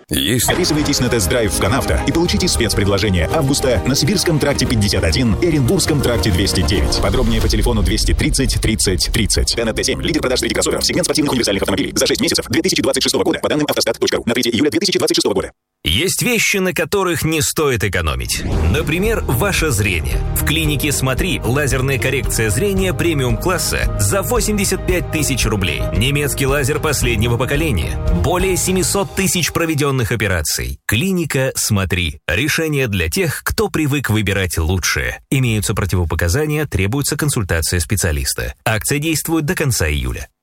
Есть. Записывайтесь на тест-драйв в «Канавто» и получите спецпредложение августа на Сибирском тракте 51 и Оренбургском тракте 209. Подробнее по телефону 230 30 30. Пенна Т7. Лидер продаж среди кроссоверов. Сегмент спортивных универсальных автомобилей. За 6 месяцев 2026 года. По данным автостат.ру. На 3 июля 2026 года. Есть вещи, на которых не стоит экономить. Например, ваше зрение. В клинике «Смотри» лазерная коррекция зрения премиум-класса за 85 тысяч рублей. Немецкий лазер последнего поколения. Более 700 тысяч проведенных операций. Клиника «Смотри». Решение для тех, кто привык выбирать лучшее. Имеются противопоказания, требуется консультация специалиста. Акция действует до конца июля.